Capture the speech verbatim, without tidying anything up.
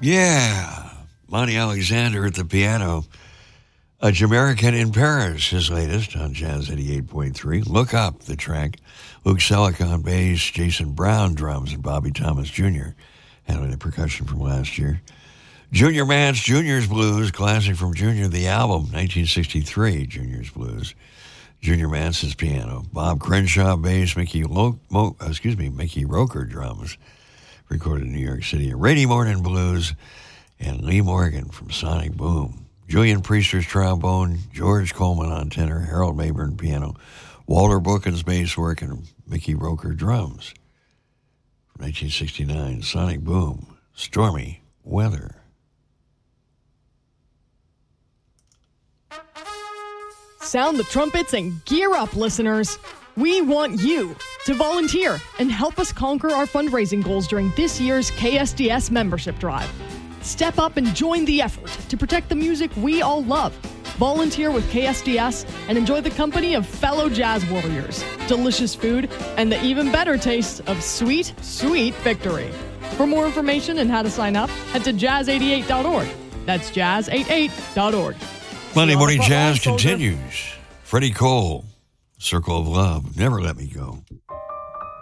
Yeah. Lonnie Alexander at the piano. A Jamaican in Paris, his latest on Jazz eighty-eight point three. Look Up, the track. Luke Selleck on bass, Jason Brown drums, and Bobby Thomas Junior handling the percussion from last year. Junior Mance, Junior's Blues, classic from Junior, the album, nineteen sixty-three, Junior's Blues. Junior Mance's piano. Bob Crenshaw bass, Mickey Lo- Mo- excuse me, Mickey Roker drums, recorded in New York City. Rainy Morning Blues, and Lee Morgan from Sonic Boom. Julian Priester's trombone, George Coleman on tenor, Harold Mayburn piano, Walter Bookins bass work, and Mickey Roker drums. From nineteen sixty-nine, Sonic Boom, Stormy Weather. Sound the trumpets and gear up, listeners. We want you to volunteer and help us conquer our fundraising goals during this year's K S D S membership drive. Step up and join the effort to protect the music we all love. Volunteer with K S D S and enjoy the company of fellow jazz warriors, delicious food, and the even better taste of sweet, sweet victory. For more information and how to sign up, head to jazz eighty-eight dot org. That's jazz eighty-eight dot org. Monday Morning Jazz continues. Freddie Cole, Circle of Love, Never Let Me Go.